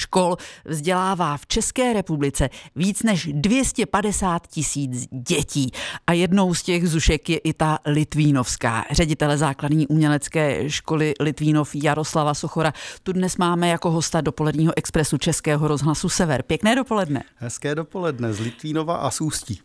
škol vzdělává v České republice víc než 250 000 dětí. A jednou z těch zušek je i ta litvínovská. Ředitele základní umělecké školy Litvínov Jaroslava Sochora tu dnes máme jako hosta dopoledního expresu Českého rozhlasu Sever. Pěkné dopoledne. Hezké dopoledne z Litvínova a z Ústí.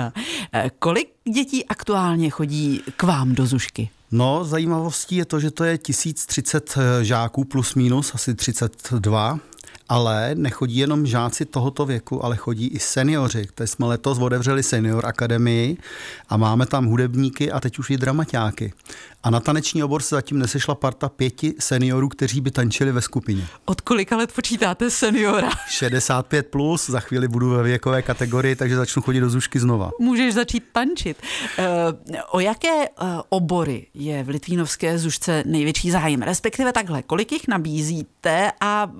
Kolik dětí aktuálně chodí k vám do zušky? No, zajímavostí je to, že to je 1030 žáků plus minus, asi 32, ale nechodí jenom žáci tohoto věku, ale chodí i seniori. Teď jsme letos otevřeli senior akademii a máme tam hudebníky a teď už i dramaťáky. A na taneční obor se zatím nesešla parta 5 seniorů, kteří by tančili ve skupině. Od kolika let počítáte seniora? 65 plus, za chvíli budu ve věkové kategorii, takže začnu chodit do zušky znova. Můžeš začít tančit. O jaké obory je v litvínovské zušce největší zájem? Respektive takhle, kolik jich nabízíte a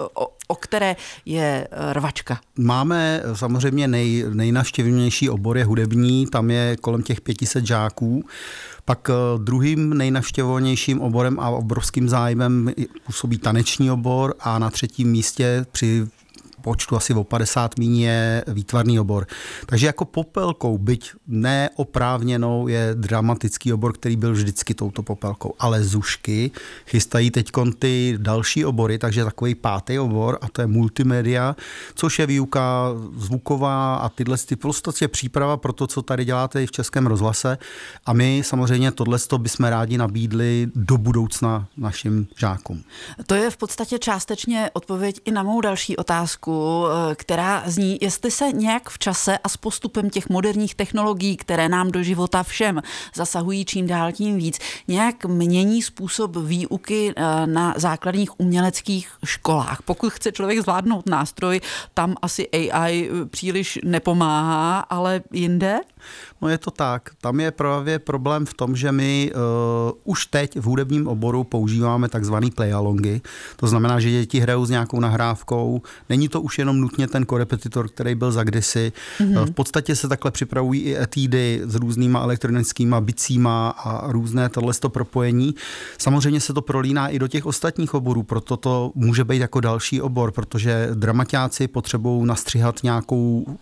o které je rvačka? Máme samozřejmě nejnavštěvnější obor je hudební, tam je kolem těch 500 žáků. Pak druhým nejnavštěvovanějším oborem a obrovským zájmem působí taneční obor a na 3. místě při počtu asi o 50 míň je výtvarný obor. Takže jako popelkou, byť neoprávněnou, je dramatický obor, který byl vždycky touto popelkou. Ale zušky chystají teďkon ty další obory, takže takový 5. obor a to je multimédia, což je výuka zvuková a tyhle prostě příprava pro to, co tady děláte i v Českém rozhlase. A my samozřejmě tohleto bychom rádi nabídli do budoucna našim žákům. To je v podstatě částečně odpověď i na mou další otázku, která zní, jestli se nějak v čase a s postupem těch moderních technologií, které nám do života všem zasahují čím dál tím víc, nějak mění způsob výuky na základních uměleckých školách. Pokud chce člověk zvládnout nástroj, tam asi AI příliš nepomáhá, ale jinde? No je to tak. Tam je právě problém v tom, že my už teď v hudebním oboru používáme takzvaný play-alongy. To znamená, že děti hrajou s nějakou nahrávkou. Není to už jenom nutně ten korepetitor, který byl za kdysi. V podstatě se takhle připravují i etídy s různýma elektronickýma bicíma a různé tohleto propojení. Samozřejmě se to prolíná i do těch ostatních oborů, proto to může být jako další obor, protože dramaťáci potřebují nastřihat nějakou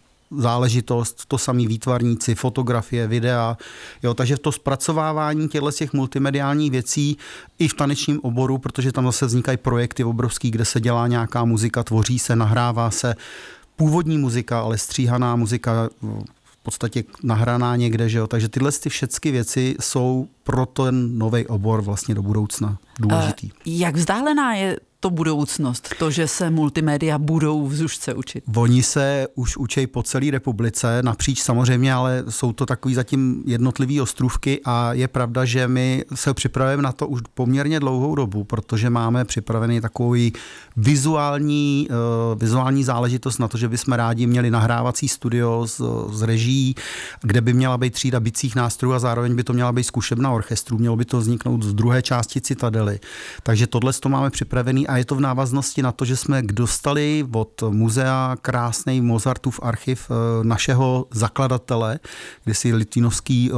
záležitost, to samý výtvarníci, fotografie, videa. Jo, takže to zpracovávání těch multimediálních věcí i v tanečním oboru, protože tam zase vznikají projekty obrovský, kde se dělá nějaká muzika, tvoří se, nahrává se původní muzika, ale stříhaná muzika, v podstatě nahraná někde, že jo. Takže tyhle všechny věci jsou pro ten nový obor vlastně do budoucna důležitý. Jak vzdálená je to budoucnost, to, že se multimédia budou v zušce učit? Oni se už učí po celé republice, napříč samozřejmě, ale jsou to takový zatím jednotlivý ostrůvky a je pravda, že my se připravujeme na to už poměrně dlouhou dobu, protože máme připravený takový vizuální záležitost na to, že bychom rádi měli nahrávací studio s režií, kde by měla být třída bicích nástrojů a zároveň by to měla být zkušebna orchestru, mělo by to vzniknout z druhé části Citadely. Takže tohle to máme připravený a je to v návaznosti na to, že jsme dostali od muzea krásný Mozartův archiv našeho zakladatele, kde si Litvínovský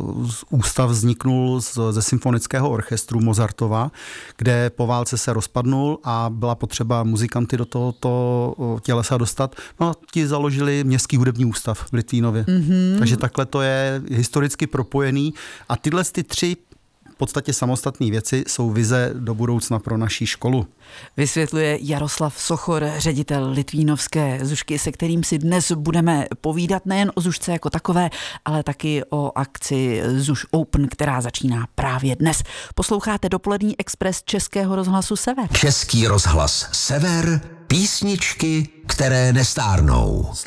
ústav vzniknul ze symfonického orchestru Mozartova, kde po válce se rozpadnul a byla potřeba muzikanty do tohoto tělesa dostat. No a ti založili Městský hudební ústav v Litvínově. Takže takhle to je historicky propojený a tyhle ty 3 v podstatě samostatné věci jsou vize do budoucna pro naší školu. Vysvětluje Jaroslav Sochor, ředitel litvínovské zušky, se kterým si dnes budeme povídat nejen o zušce jako takové, ale taky o akci Zuš Open, která začíná právě dnes. Posloucháte dopolední expres Českého rozhlasu Sever. Český rozhlas Sever, písničky, které nestárnou.